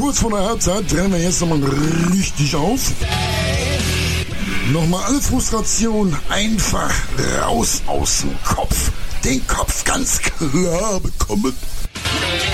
kurz vor der Halbzeit drehen wir jetzt nochmal richtig auf. Nochmal alle Frustration einfach raus aus dem Kopf. Den Kopf ganz klar bekommen.